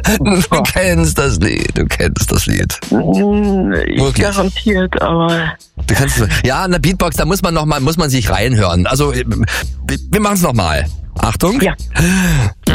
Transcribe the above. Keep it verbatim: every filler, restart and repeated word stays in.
Du kennst das Lied, du kennst das Lied. Wirklich? Garantiert, aber... Du kannst, ja, in der Beatbox, da muss man noch mal, muss man sich reinhören. Also, wir, wir machen es nochmal. Achtung. Ja.